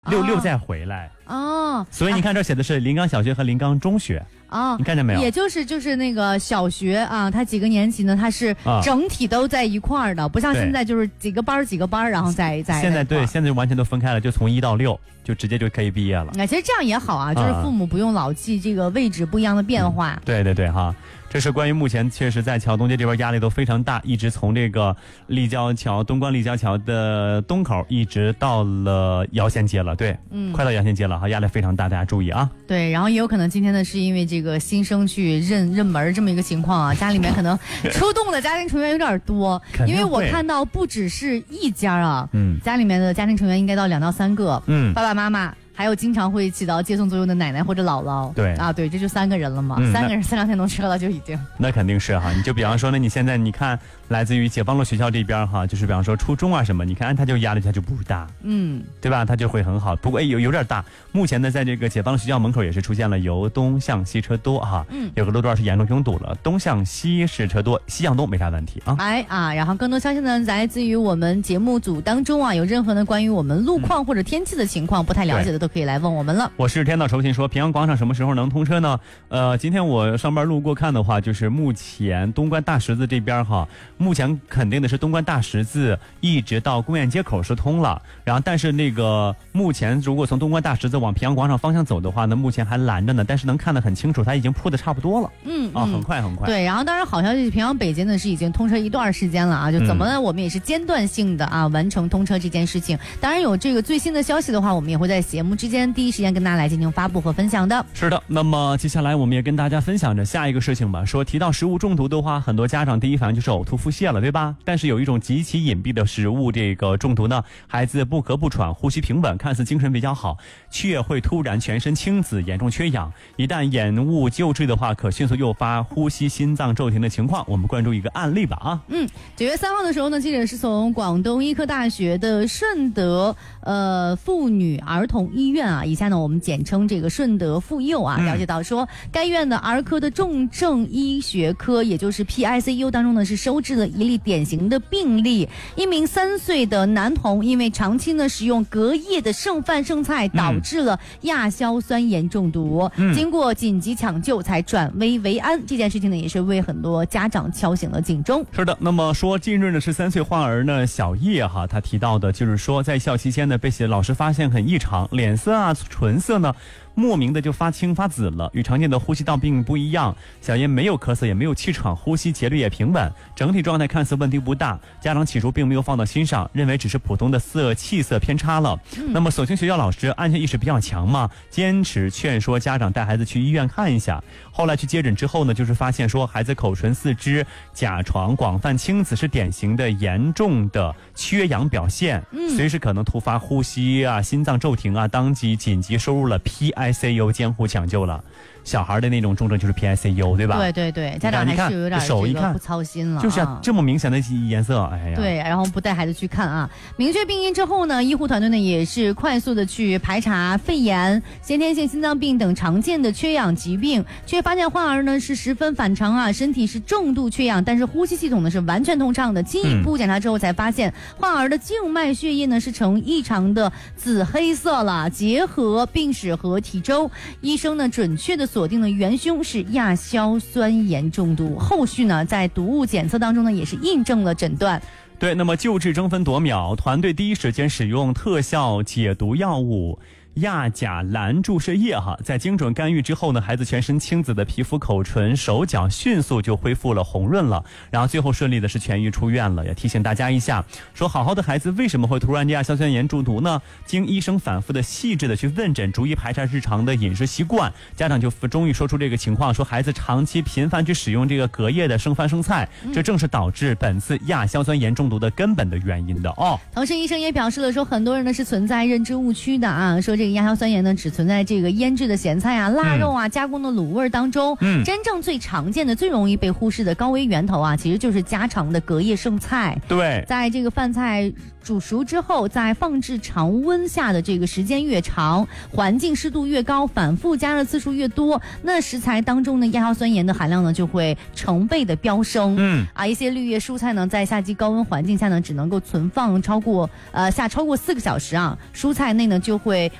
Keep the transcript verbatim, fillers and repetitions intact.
六六再回来。 哦， 所以你看这写的是临港小学和临港中学。 啊、哦， 你看见没有？ 也就是就是那个小学啊，它几个年级呢？它是整体都在一块儿的，啊、不像现在就是几个班儿几个班儿，然后在在。 现在对，现在完全都分开了，就从一到六就直接就可以毕业了。 那、啊、其实这样也好啊，就是父母不用老记这个位置不一样的变化。 嗯、对对对哈。这是关于目前确实在桥东街这边压力都非常大，一直从这个立交桥东关立交桥的东口一直到了姚县街了，对，嗯，快到姚县街了哈，压力非常大，大家注意啊。 对，然后也有可能今天呢是因为这个新生去认认门这么一个情况啊，家里面可能出动的家庭成员有点多，因为我看到不只是一家啊，嗯，家里面的家庭成员应该到两到三个，嗯，爸爸妈妈。还有经常会起到接送作用的奶奶或者姥姥， 对啊，对，这就三个人了嘛，嗯、三个人三辆电动车了就已经。 那肯定是哈，你就比方说呢，你现在你看来自于解放路学校这边哈，就是比方说初中啊什么，你看他就压力他就不大，嗯，对吧？他就会很好。不过哎有有点大，目前呢在这个解放路学校门口也是出现了由东向西车多哈，嗯，有个路段是严重拥堵了，东向西是车多，西向东没啥问题啊。 哎啊，然后更多消息呢来自于我们节目组当中啊，有任何呢关于我们路况或者天气的情况、嗯、不太了解的都可以来问我们了。 我是天道酬勤说平阳广场什么时候能通车呢？呃，今天我上班路过看的话，就是目前东关大十字这边哈，目前肯定的是东关大十字一直到公园街口是通了，然后但是那个目前如果从东关大十字往平阳广场方向走的话呢，目前还拦着呢，但是能看得很清楚，它已经铺的差不多了。嗯啊，很快很快。 对，然后当然好消息，平阳北街呢是已经通车一段时间了啊，就怎么呢？嗯、我们也是间断性的啊完成通车这件事情。当然有这个最新的消息的话，我们也会在节目之间第一时间跟大家来进行发布和分享的。 是的，那么接下来我们也跟大家分享着下一个事情吧。说提到食物中毒的话，很多家长第一反应就是呕吐腹泻了，对吧？但是有一种极其隐蔽的食物这个中毒呢，孩子不咳不喘，呼吸平稳，看似精神比较好，却会突然全身青紫，严重缺氧。一旦延误救治的话，可迅速诱发呼吸心脏骤停的情况。我们关注一个案例吧啊。 嗯，九月三号的时候呢，记者是从广东医科大学的顺德呃妇女儿童医院啊，以下呢我们简称这个顺德妇幼啊，了解到说，嗯、该院的儿科的重症医学科，也就是 P I C U 当中呢，是收治了一例典型的病例，一名三岁的男童因为长期呢使用隔夜的剩饭剩菜，导致了亚硝酸盐中毒，嗯、经过紧急抢救才转危为安。这件事情呢，也是为很多家长敲醒了警钟。 是的，那么说近日呢，十三岁患儿呢小叶哈，他提到的就是说，在校期间呢，被老师发现很异常，脸色啊、唇色呢。莫名的就发青发紫了，与常见的呼吸道病不一样。小叶没有咳嗽，也没有气喘，呼吸节律也平稳，整体状态看似问题不大。家长起初并没有放到心上，认为只是普通的色气色偏差了。嗯、那么所幸学校老师安全意识比较强嘛，坚持劝说家长带孩子去医院看一下。后来去接诊之后呢，就是发现说孩子口唇四肢甲床广泛青紫，是典型的严重的缺氧表现，嗯、随时可能突发呼吸啊、心脏骤停啊，当即紧急收入了 P I C U 监护抢救了。小孩的那种重症就是 P I C U 对吧？ 对对对，家长还是有点这个不操心了， 就是、啊、这么明显的颜色，哎呀， 对，然后不带孩子去看啊。明确病因之后呢，医护团队呢也是快速的去排查肺炎、先天性心脏病等常见的缺氧疾病，却发现患儿呢是十分反常啊，身体是重度缺氧，但是呼吸系统呢是完全通畅的。进一步检查之后才发现，患儿的静脉血液呢是呈异常的紫黑色了，结合病史和体周，医生呢准确的锁定了元凶是亚硝酸盐中毒，后续呢在毒物检测当中呢也是印证了诊断。 对，那么救治争分夺秒，团队第一时间使用特效解毒药物亚甲蓝注射液哈，在精准干预之后呢，孩子全身青紫的皮肤、口唇、手脚迅速就恢复了红润了，然后最后顺利的是痊愈出院了。也提醒大家一下，说好好的孩子为什么会突然间亚硝酸盐中毒呢？经医生反复的细致的去问诊，逐一排查日常的饮食习惯，家长就终于说出这个情况，说孩子长期频繁去使用这个隔夜的剩饭剩菜，这正是导致本次亚硝酸盐中毒的根本的原因的哦。 同时医生也表示了说，很多人呢是存在认知误区的啊，说这个亚硝酸盐呢只存在这个腌制的咸菜啊、腊肉啊、嗯、加工的卤味当中，嗯，真正最常见的、最容易被忽视的高危源头啊，其实就是家常的隔夜剩菜。 对， 在这个饭菜煮熟之后，在放置常温下的这个时间越长，环境湿度越高，反复加热次数越多，那食材当中的亚硝酸盐的含量呢就会成倍的飙升。嗯，啊，一些绿叶蔬菜呢，在夏季高温环境下呢，只能够存放超过呃下超过四个小时啊，蔬菜内呢就会